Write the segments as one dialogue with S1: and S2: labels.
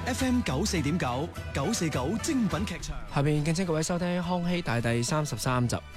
S1: FM 94.9 949精品劇場。
S2: 下邊敬請各位收聽《康熙大帝》33集。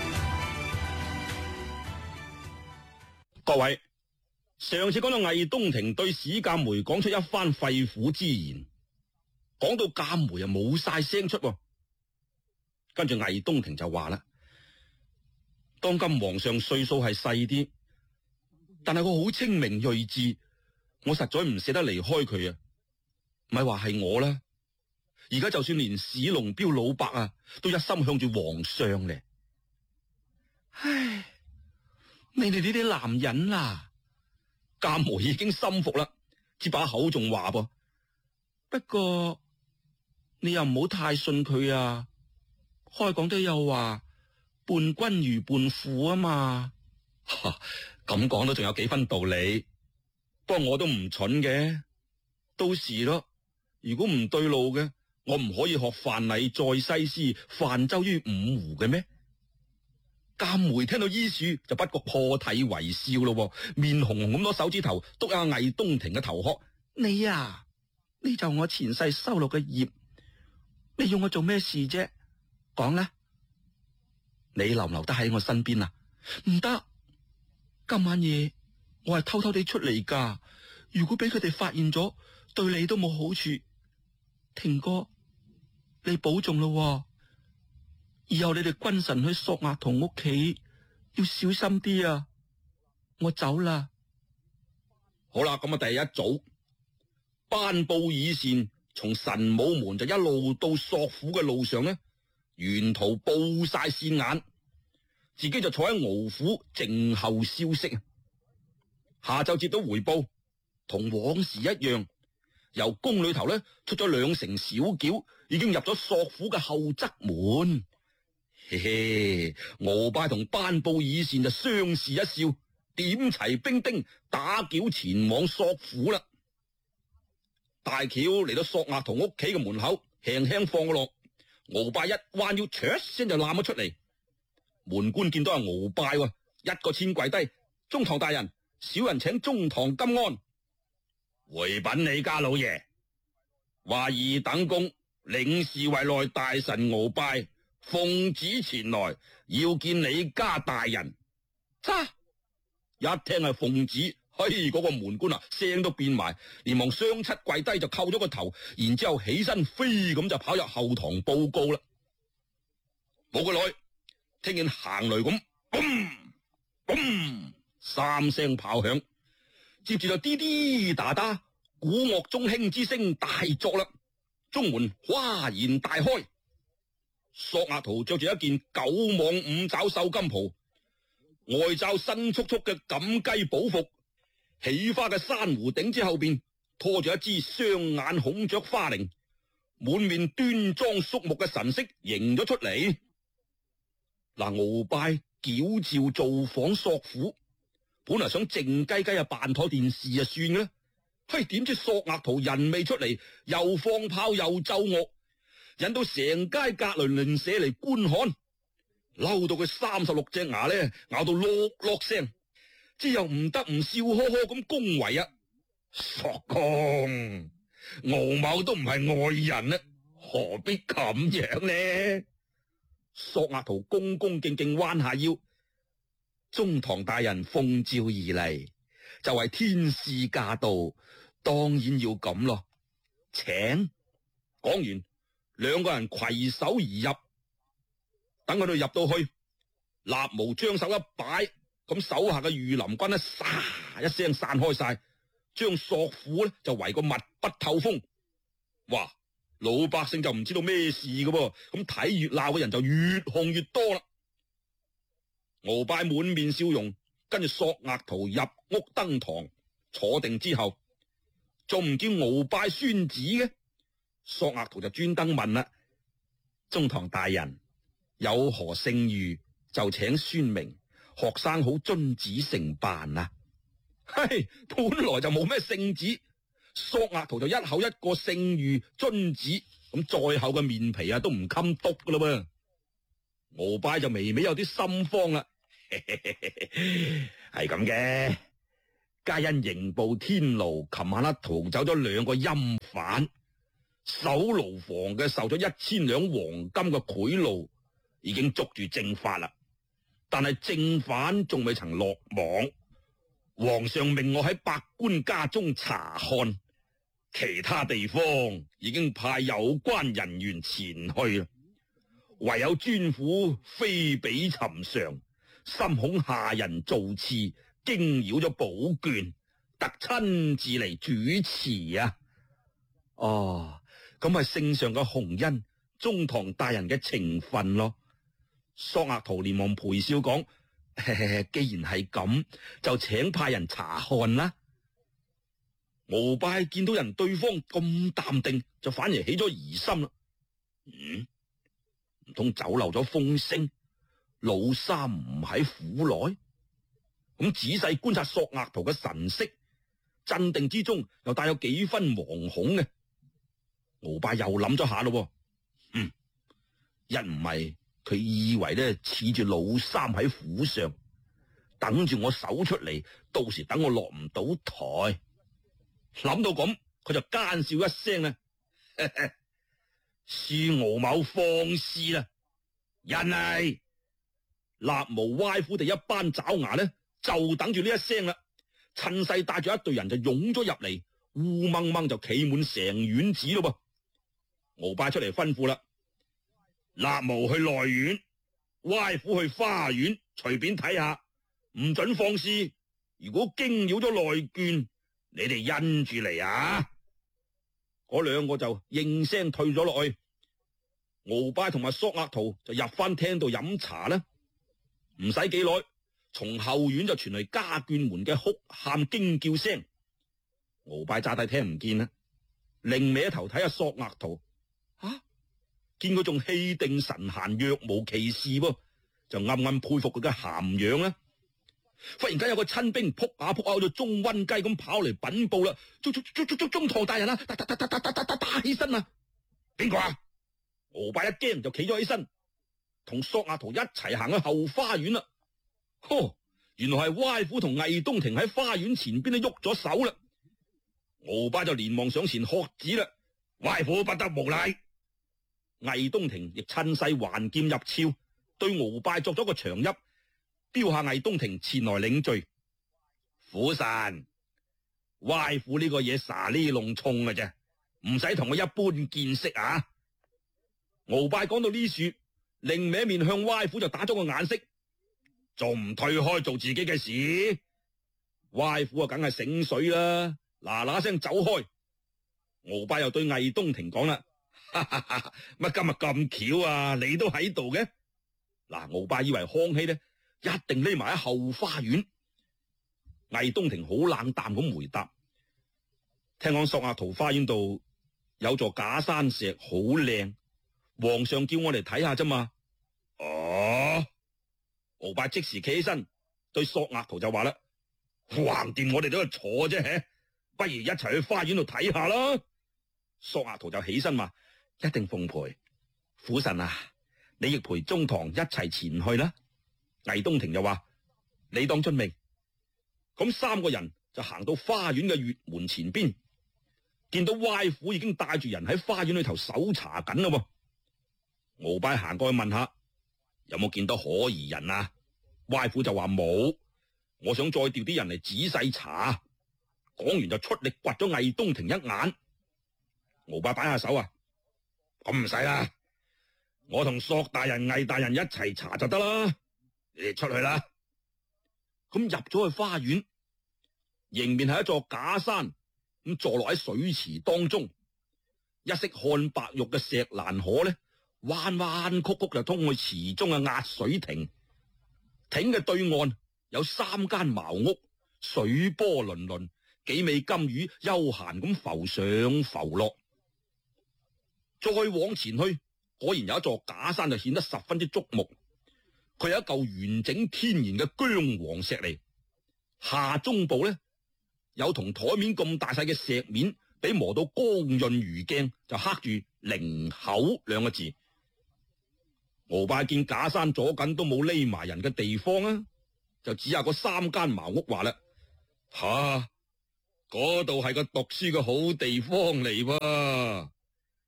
S3: 各位，上次講到魏東庭對史鑑梅講出一番肺腑之言，講到鑑梅啊冇晒聲出，跟住魏東庭就話啦：當今皇上歲數係細啲，但係佢好清明睿智，我實在唔捨得離開佢啊！咪話係我啦，而家就算連史龍標老伯啊，都一心向住皇上咧。唉，你哋呢啲男人啊，鑑梅已經心服啦，只把口仲話噃。不過你又唔好太信佢啊，開講都有話伴君如伴虎啊嘛。咁講都仲有幾分道理，不過我都唔蠢嘅，到時咯。如果唔對路嘅，我唔可以學范蠡再西施泛舟於五湖嘅咩？鑑梅聽到醫書就不覺破涕為笑咯，面紅紅咁攞手指頭督下魏東庭嘅頭殼。你啊，呢就我前世收落嘅業，你要我做咩事啫？講啦，你留唔留得喺我身邊啊？唔得，今晚夜我係偷偷地出嚟噶，如果俾佢哋發現咗，對你都冇好處。庭哥，你保重咯，以後你哋君臣去索額圖屋企要小心啲啊！我走啦。好啦，咁啊，第一早頒布以善，從神武門就一路到索府嘅路上呢，沿途布晒線眼，自己就坐喺敖府靜候消息。下晝接到回報，同往時一樣。由宮裏頭咧出咗2乘小轎，已經入咗索府嘅後側門。嘿嘿，敖拜同頒布以善就相視一笑，點齊兵丁打轎前往索府啦。大轎嚟到索額圖屋企嘅門口，輕輕放咗落，敖拜一彎腰，唰聲就攬咗出嚟。門官見到阿敖拜，一個千跪低：中堂大人，小人請中堂金安。回稟你家老爺，話二等公領侍衛內大臣敖拜奉旨前來，要見你家大人。嚓！一聽係奉旨，嘿，嗰個門官啊，聲都變埋，連忙雙膝跪低就叩咗個頭，然之後起身飛咁就跑入後堂報告啦。冇幾耐，聽見行雷咁，嘣嘣3聲炮響。接住就滴滴打打，鼓樂中興之聲大作啦。中門嘩然大開，索額圖着住一件9網5爪繡金袍，外罩新簇簇嘅錦雞寶服，起花嘅珊瑚頂之後邊拖住一支雙眼孔雀花翎，滿面端莊肅穆嘅神色迎咗出嚟。嗱，敖拜矯詔造訪索府，本來想靜雞雞辦妥件事就算嘅啦，嘿，點知索額圖人未出嚟，又放炮又奏樂，引到成街格倫鄰舍嚟觀看，嬲到佢36隻牙咧咬到落落聲，之後唔得唔笑呵呵咁恭維啊！索公，敖某都唔係外人啊，何必咁樣呢？索額圖恭恭敬敬彎下腰。中堂大人奉詔而嚟，就係天使駕到，當然要咁咯。請。講完，2個人攜手而入。等佢哋入到去，立毛將手一擺，咁手下嘅御林軍呢，沙一聲散開晒，將索府呢就圍個密不透風。哇！老百姓就唔知道咩事㗎噃，咁睇熱鬧嘅人就越控越多啦。敖拜滿面笑容，跟住索額圖入屋登堂，坐定之後，仲唔見敖拜宣旨嘅？索額圖就專登問啦：中堂大人有何聖諭，就請宣明，學生好遵旨承辦啊！嘿，本來就冇咩聖旨，索額圖就一口一個聖諭遵旨，咁再厚嘅面皮啊都唔襟篤噶啦噃。敖拜就微微有啲心慌啦，係咁嘅，皆因刑部天牢琴晚逃走咗2個陰犯， 守牢房嘅受咗1000兩黃金嘅賄賂，已經捉住正法啦。但係正犯仲未曾落網，皇上命我喺百官家中查看，其他地方已經派有關人員前去啦。唯有尊府非比尋常，心恐下人造次，驚擾咗寶卷，特親自嚟主持啊！哦，咁係聖上嘅洪恩，中堂大人嘅情分咯。索額圖連忙陪笑講：既然係咁，就請派人查看啦。鰲拜見到人對方咁淡定，就反而起咗疑心啦。唔通走漏咗風聲，老三唔喺府內？咁仔細觀察索額圖嘅神色，鎮定之中又帶有幾分惶恐嘅。鰲拜又諗咗下咯，一唔係佢以為咧恃住老三喺府上，等住我搜出嚟，到時等我落唔到台。諗到咁，佢就奸笑一聲啦。恕敖某放肆啦！人嚟，立無歪虎哋一班爪牙呢，就等住呢一聲啦。趁勢帶住一隊人就湧咗入嚟，烏掹掹就企滿成院子咯噃。鰲拜出嚟吩咐啦：立無去內院，歪虎去花園，隨便睇下，唔准放肆。如果驚擾咗內眷，你哋因住嚟啊！嗰兩個就應聲退咗落去。鰲拜同埋索額圖就入翻廳度飲茶啦。唔使幾耐，從後院就傳嚟家眷們嘅哭喊驚叫聲。鰲拜乍帝聽唔見啦，另歪頭睇下索額圖，見佢仲氣定神閒，若無其事噃，就暗暗佩服佢嘅涵養啦。忽然間有個親兵撲下撲下，好似中瘟雞咁跑嚟稟報啦！中堂大人啊，打起身啊！邊個啊？鰲拜一驚就企咗起身，同索額圖一齊行去後花園啦。原來係歪虎同魏東亭喺花園前邊都喐咗手啦。鰲拜就連忙上前喝止啦：歪虎不得無禮！魏東亭亦趁勢還劍入鞘，對鰲拜作咗個長揖，標下魏東亭前來領罪。虎神，歪虎呢個嘢撒呢弄衝嘅啫，唔使同我一般見識啊！鰲拜講到呢處，另歪面向歪虎就打咗個眼色，仲唔退開做自己嘅事？歪虎啊，梗係醒水啦，嗱嗱聲走開。鰲拜又對魏東亭講啦：乜今日咁巧啊？你都喺度嘅？嗱，鰲拜以為康熙呢一定匿埋喺後花園。魏東亭好冷淡咁回答：聽講索額圖花園度有座假山石，好靚，皇上叫我嚟睇下啫嘛。哦，鰲拜即時企起身，對索額圖就話啦：橫掂我哋都係坐啫，不如一齊去花園度睇下啦。索額圖就起身話：一定奉陪。虎臣啊，你亦陪中堂一齊前去啦。魏東亭就話：你當遵命。咁三個人就行到花園嘅月門前邊，見到歪虎已經帶住人喺花園裏頭搜查緊啦。鰲拜行過去問下，有冇見到可疑人啊？歪虎就話冇，我想再調啲人嚟仔細查。講完就出力掘咗魏東亭一眼。鰲拜擺下手啊，咁唔使啦，我同索大人、魏大人一齊查就得啦，你哋出去啦。咁入咗去花園，迎面係一座假山，咁坐落喺水池當中，一色漢白玉嘅石欄河呢，彎彎曲曲就通去池中嘅壓水亭。亭嘅對岸有3間茅屋，水波粼粼，幾尾金魚悠閒咁浮上浮落。再往前去，果然有一座假山就顯得十分之矚目。佢有一嚿完整天然嘅姜黃石嚟，下中部呢，有同台面咁大細嘅石面，俾磨到光潤如鏡，就刻住靈口2個字。鰲拜見假山左近都冇匿埋人嘅地方啊，就指下嗰3間茅屋話啦：嗰度係個讀書嘅好地方嚟噃。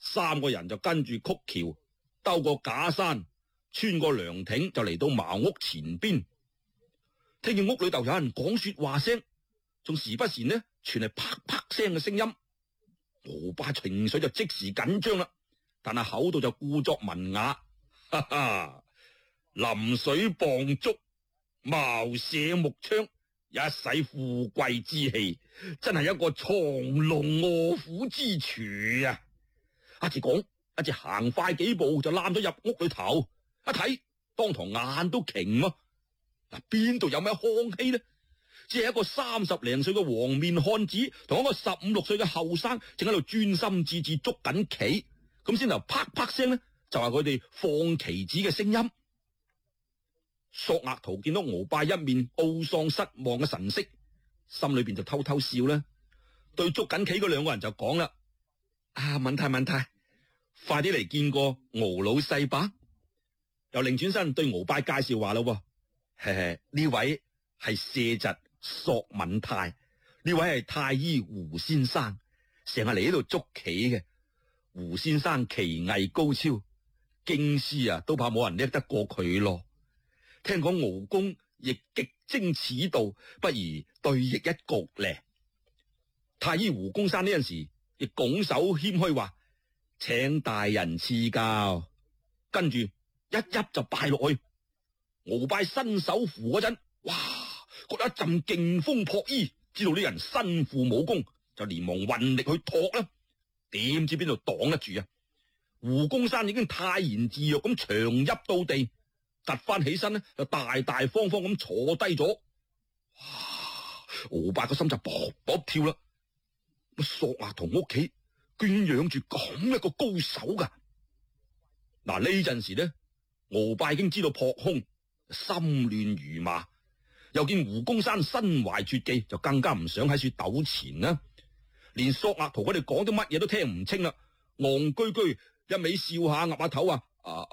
S3: 3個人就跟住曲橋，兜過假山，穿過涼亭，就嚟到茅屋前邊。聽見屋裏頭有人講說話聲，仲時不時呢傳嚟啪啪聲嘅聲音。鰲拜情緒就即時緊張啦，但係口度就故作文雅，哈哈，臨水傍竹，茅舍木窗，一洗富貴之氣，真係一個藏龍臥虎之處啊！一直講，一直行快幾步就攬咗入屋裏頭，一睇當堂眼都擎喎。嗱，邊度有咩康熙呢？只係一個30零歲嘅黃面漢子，同一個15、16歲嘅後生，正喺度專心致志捉緊棋，咁先頭啪啪聲呢，就係佢哋放棋子嘅聲音。索額圖見到鰲拜一面懊喪失望嘅神色，心裏邊就偷偷笑啦。對捉緊棋嗰2個人就講啦：文太，快啲嚟見過敖老細吧。又擰轉身對鰲拜介紹話啦：呢位係舍侄索敏泰，呢位係太醫胡先生，成日嚟呢度捉棋嘅。胡先生棋藝高超，京師都怕冇人叻得過佢咯。聽講敖公亦極精此道，不如對弈一局咧。太醫胡公山呢陣時亦拱手謙虛話：請大人賜教。跟住一就拜落去。鰲拜伸手扶嗰陣，哇！覺得一陣勁風撲衣，知道呢人身負武功，就連忙運力去托啦。點知邊度擋得住啊？胡公山已經泰然自若咁長泣到地，突翻起身呢，就大大方方咁坐低咗。哇！鰲拜個心就卜卜跳啦。索額圖屋企居然養住咁一個高手噶。嗱，呢陣時呢，鰲拜已經知道撲空，心亂如麻。又見胡公山身懷絕技，就更加唔想喺處糾纏啦。連索額圖佢哋講啲乜嘢都聽唔清啦，戇居居一味笑下岌下頭啊！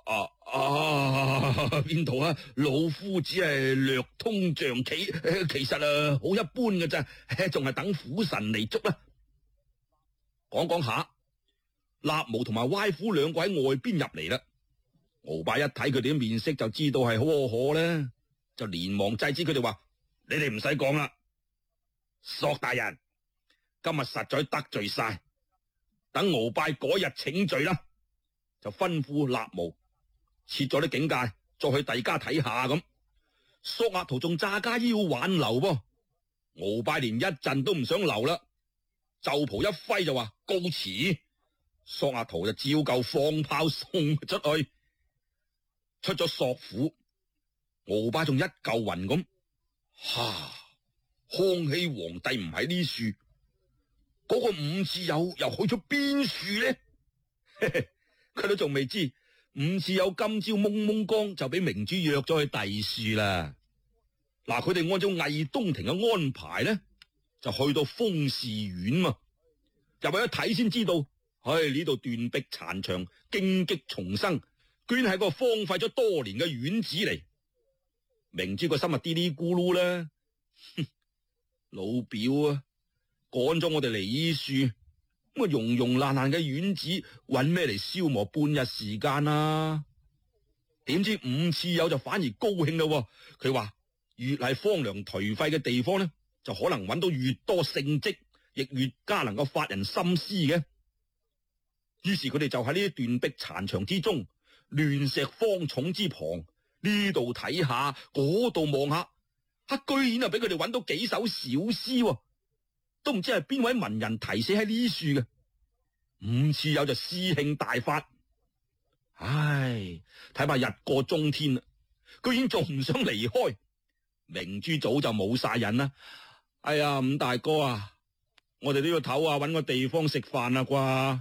S3: 邊度啊？老夫只係略通象棋，其實好一般嘅咋，仲係等虎神嚟捉啦。講下，立毛同埋歪虎2個喺外邊入嚟啦。鰲拜一睇佢哋嘅面色就知道係呵呵啦，就連忙制止佢哋話：你哋唔使講啦，索大人今日實在得罪晒，等鰲拜嗰日請罪啦。就吩咐立毛設咗啲警戒，再去第二家睇下咁。索額圖仲詐家要挽留噃，鰲拜連一陣都唔想留啦，袖袍一揮就話告辭。索額圖就照舊放炮送出去。出咗索府，鰲拜仲一嚿雲咁。康熙皇帝唔喺呢處，嗰個伍次友又去咗邊處呢？佢都仲未知。伍次友今朝蒙蒙光就俾明珠約咗去第處啦。嗱，佢哋按照魏東庭嘅安排呢，就去到豐士院嘛。入去一睇先知道，呢度斷壁殘牆，荊棘叢生，居然係個荒廢咗多年嘅院子嚟。明珠個心啊嘀哩咕嚕啦，老表啊，趕咗我哋嚟呢處，咁啊溶溶爛爛嘅院子，搵咩嚟消磨半日時間啊？點知伍次友就反而高興啦，佢話越係荒涼頹廢嘅地方呢，就可能搵到越多聖蹟，亦越加能夠發人深思嘅。於是佢哋就喺呢啲斷壁殘牆之中，亂石荒冢之旁，呢度睇下，嗰度望下，居然啊俾佢哋搵到幾首小詩，都唔知係邊位文人題寫喺呢處嘅。伍次友就詩興大發，睇怕日過中天啦，居然仲唔想離開。明珠早就冇晒癮啦。哎呀，伍大哥啊，我哋都要唞下，搵個地方食飯啦啩。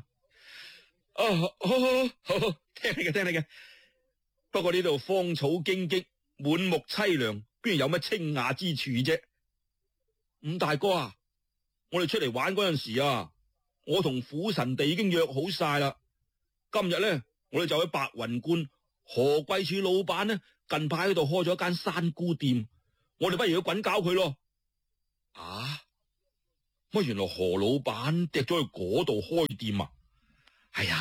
S3: 好，聽你嘅。不過呢度荒草荊棘，滿目凄涼，邊有乜清雅之處啫？伍大哥啊，我哋出嚟玩嗰陣時啊，我同虎神地已經約好晒啦。今日呢，我哋就去白雲觀，何貴處老闆呢，近排喺度開咗一間山菇店，我哋不如去滾搞佢咯。乜原來何老闆趯咗去嗰度開店啊？哎呀！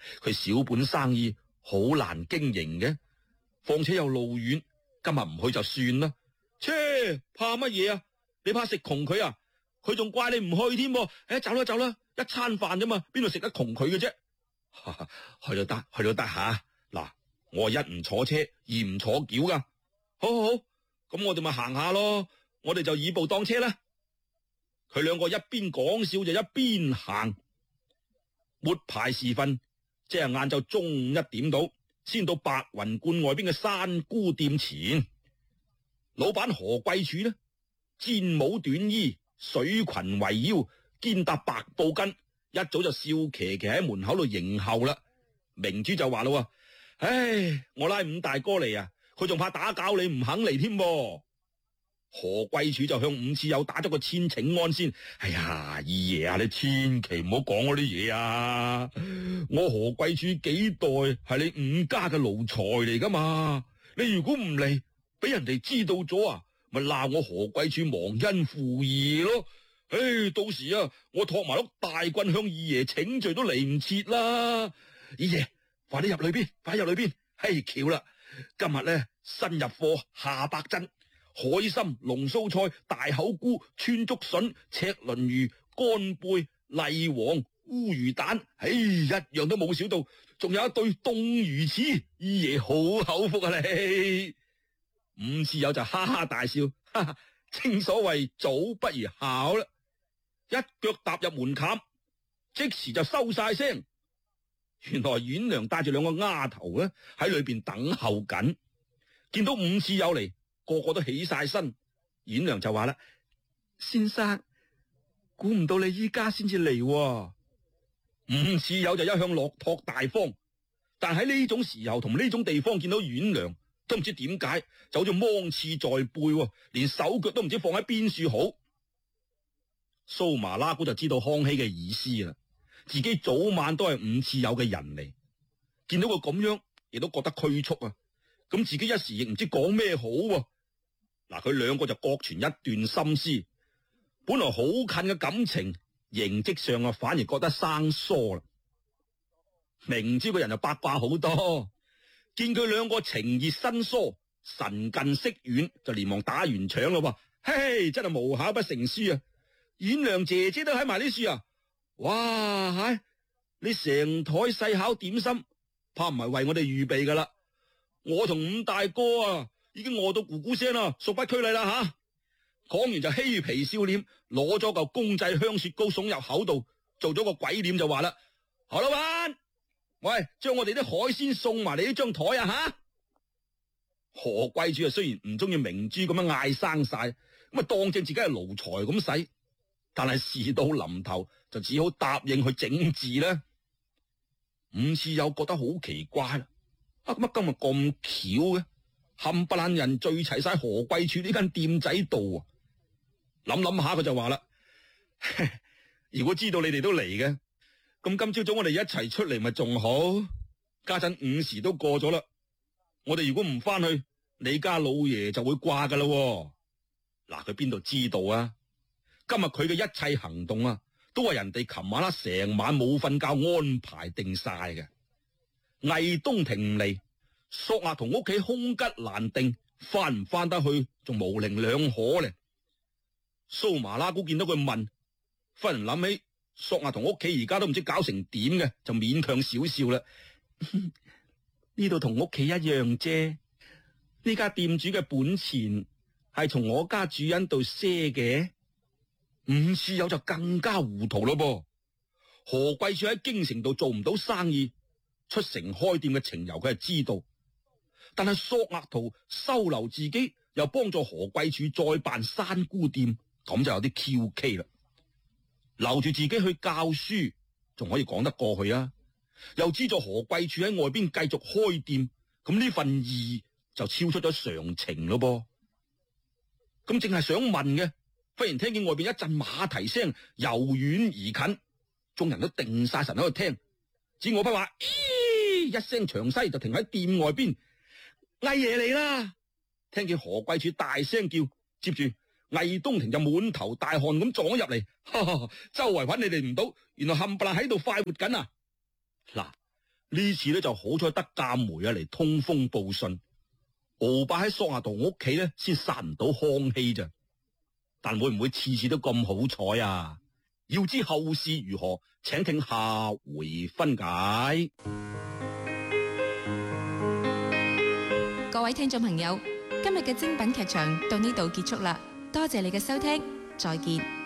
S3: 佢小本生意好難經營嘅，況且又路遠，今日唔去就算啦。切，怕乜嘢啊？你怕食窮佢啊？佢仲怪你唔去添噃。走啦走啦，一餐飯啫嘛，邊度食得窮佢嘅啫？去就得，去就得吓。嗱，我一唔坐車，二唔坐轎噶。好好好，咁我哋咪行下咯。我哋就以步當車啦。佢兩個一邊講笑就一邊行。末牌時分，即係晏晝中午1點到，先到白雲觀外邊嘅山姑店前。老闆何貴柱呢，戰帽短衣，水裙圍腰，肩搭白布巾，一早就笑騎騎喺門口度迎候啦。明珠就話啦：唉，我拉伍大哥嚟啊，佢仲怕打攪你，唔肯嚟添噃。何貴柱就向伍次友打咗個千請安先。哎呀，二爺啊，你千祈唔好講嗰啲嘢啊！我何貴柱幾代係你伍家嘅奴才嚟噶嘛？你如果唔嚟，俾人哋知道咗啊，咪鬧我何貴柱忘恩負義咯！唉，到時啊，我托埋碌大棍向二爺請罪都嚟唔切啦！二爺，快啲入裏邊，快入裏邊！嘿，巧啦，今日咧新入貨下百珍。海參、龍鬚菜、大口菇、川竹筍、赤鱗魚、乾貝、荔黃、烏魚蛋，一樣都冇少到，仲有一對凍魚翅，二爺好口福啊你！伍次友就哈哈大笑，哈哈，正所謂早不如巧啦！一腳踏入門檻，即時就收晒聲。原來阮娘帶住兩個丫頭咧喺裏邊等候緊，見到伍次友嚟，個個都起晒身。阮娘就話啦：先生，估唔到你依家先至嚟。伍次友就一向落拓大方，但喺呢種時候同呢種地方見到阮娘，都唔知點解就好似芒刺在背，連手腳都唔知放喺邊處好。蘇麻拉姑就知道康熙嘅意思啦，自己早晚都係伍次友嘅人嚟，見到佢咁樣，亦都覺得拘束啊。咁自己一時亦唔知講咩好。嗱，佢兩個就各傳一段心思，本來好近嘅感情，形跡上啊反而覺得生疏啦。明知個人就八卦好多，見佢兩個情熱生疏，神近色遠，就連忙打完場咯。嘿，真係無巧不成書啊！阮娘姐姐都喺埋呢處啊！哇，你成台細巧點心，怕唔係為我哋預備噶啦？我同伍大哥啊，已經餓到咕咕聲啦，恕不拘禮啦吓！講完就嬉皮笑臉，攞咗嚿公製香雪糕送入口度，做咗個鬼臉就話啦：何老闆，喂，將我哋啲海鮮送埋嚟呢張台啊吓！何貴柱啊，雖然唔中意明珠咁樣嗌生晒，咁啊當正自己係奴才咁使，但係事到臨頭就只好答應去整治啦。伍次友覺得好奇怪啦，乜今日咁巧嘅，冚唪唥人聚齊晒何貴柱呢間店仔度啊！諗諗下佢就話啦：如果知道你哋都嚟嘅，咁今朝早我哋一齊出嚟咪仲好？家陣午時都過咗啦，我哋如果唔翻去，你家老爺就會掛噶啦。嗱，佢邊度知道啊？今日佢嘅一切行動啊，都係人哋琴晚啦成晚冇瞓覺安排定晒嘅。魏東亭唔嚟，索亞同屋企空吉難定，翻唔翻得去仲模棱兩可咧。蘇麻拉姑見到佢問，忽然諗起索亞同屋企而家都唔知搞成點嘅，就勉強少少啦。呢度同屋企一樣啫，呢家店主嘅本錢係從我家主人度賒嘅。伍次友就更加糊塗咯噃。何貴柱喺京城度做唔到生意，出城開店嘅情由佢係知道，但係索額圖收留自己，又幫助何貴柱再辦山姑店，咁就有啲蹊蹺啦。留住自己去教書，仲可以講得過去啊。又資助何貴柱喺外邊繼續開店，咁呢份義就超出咗常情咯噃。咁正係想問嘅，忽然聽見外邊一陣馬蹄聲由遠而近，眾人都定晒神喺度聽。只我不話，咦，一聲長嘶就停喺店外邊。魏爺嚟啦！聽見何貴柱大聲叫，接住魏東亭就滿頭大汗咁撞咗入嚟，周圍揾你哋唔到，原來冚唪唥喺度快活緊啊！嗱， 呢次咧就好彩得鑑梅啊嚟通風報信，鰲伯喺索亞圖屋企咧先殺唔到康熙咋。但會唔會次次都咁好彩啊？要知後事如何，請聽下回分解。
S4: 各位聽眾朋友，今日嘅精品劇場到呢度結束啦，多謝你嘅收聽，再見。